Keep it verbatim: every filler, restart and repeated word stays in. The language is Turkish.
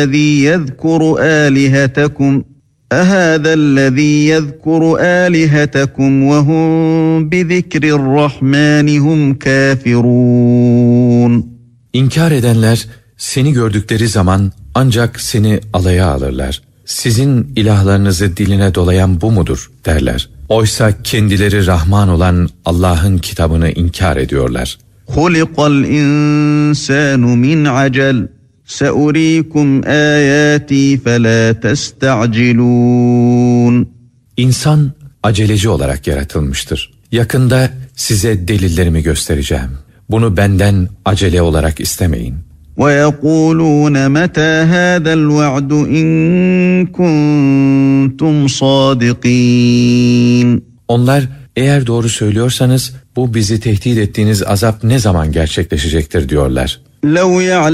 الذي يذكر آلهتكم أهذا الذي يذكر آلهتكم وهم بذكر الرحمن هم كافرون. İnkar edenler seni gördükleri zaman ancak seni alaya alırlar. Sizin ilahlarınızı diline dolayan bu mudur derler. Oysa kendileri Rahman olan Allah'ın kitabını inkar ediyorlar. خُلِقَ الْاِنْسَانُ مِنْ عَجَلٍ سَأُرِيكُمْ آيَاتِي فَلَا تَسْتَعْجِلُونَ. İnsan aceleci olarak yaratılmıştır. Yakında size delillerimi göstereceğim. Bunu benden acele olarak istemeyin. وَيَقُولُونَ مَتَى هَذَا الْوَعْدُ اِنْ كُنْتُمْ صَادِقِينَ. Onlar eğer doğru söylüyorsanız bu bizi tehdit ettiğiniz azap ne zaman gerçekleşecektir diyorlar. لَوْ